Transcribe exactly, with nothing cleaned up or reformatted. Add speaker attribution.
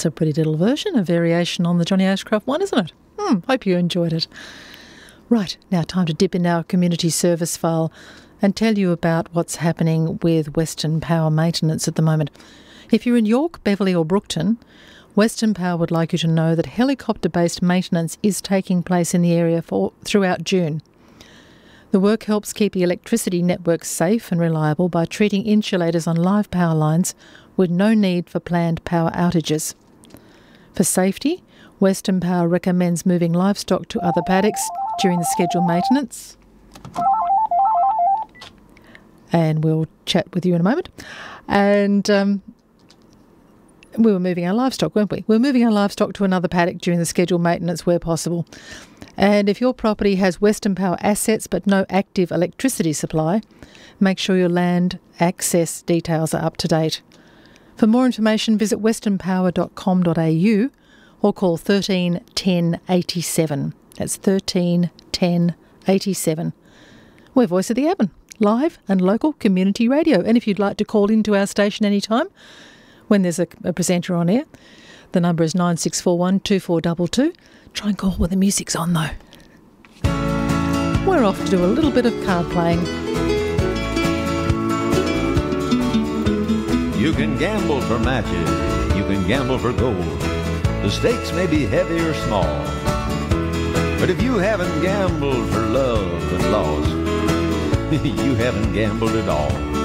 Speaker 1: That's a pretty little version, a variation on the Johnny Ashcroft one, isn't it? Hmm, hope you enjoyed it. Right, now time to dip in our community service file and tell you about what's happening with Western Power maintenance at the moment. If you're in York, Beverley or Brookton, Western Power would like you to know that helicopter-based maintenance is taking place in the area for throughout June. The work helps keep the electricity network safe and reliable by treating insulators on live power lines with no need for planned power outages. For safety, Western Power recommends moving livestock to other paddocks during the scheduled maintenance. And we'll chat with you in a moment. And um, we were moving our livestock, weren't we? We were moving our livestock to another paddock during the scheduled maintenance where possible. And if your property has Western Power assets but no active electricity supply, make sure your land access details are up to date. For more information, visit western power dot com dot a u or call thirteen ten eighty-seven. That's thirteen ten eighty-seven. We're Voice of the Avon, live and local community radio. And if you'd like to call into our station anytime when there's a, a presenter on air, the number is nine six four one, two four two two. Try and call when the music's on, though. We're off to do a little bit of card playing.
Speaker 2: You can gamble for matches, you can gamble for gold. The stakes may be heavy or small, but if you haven't gambled for love and loss, you haven't gambled at all.